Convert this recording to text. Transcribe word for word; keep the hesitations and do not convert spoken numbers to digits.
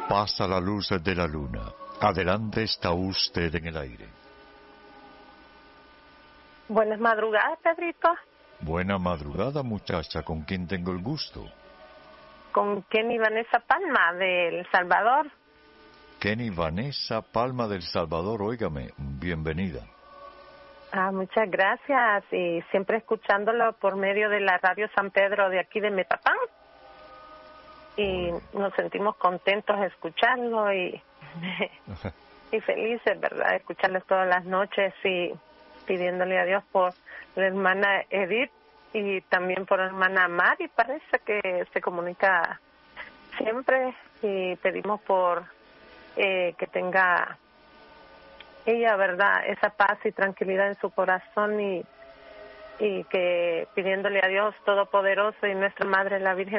Pasa la luz de la luna. Adelante, está usted en el aire. Buenas madrugadas, Pedrito. Buena madrugada, muchacha. ¿Con quién tengo el gusto? Con Kenny Vanessa Palma, de El Salvador. Kenny Vanessa Palma del Salvador, óigame, bienvenida. Ah, muchas gracias. Y siempre escuchándolo por medio de la radio San Pedro de aquí de Metapán. Y nos sentimos contentos de escucharlo y, y felices, ¿verdad? Escucharles todas las noches y pidiéndole a Dios por la hermana Edith y también por la hermana Mari. Parece que se comunica siempre y pedimos por eh, que tenga ella, ¿verdad?, esa paz y tranquilidad en su corazón y, y que pidiéndole a Dios Todopoderoso y nuestra Madre la Virgen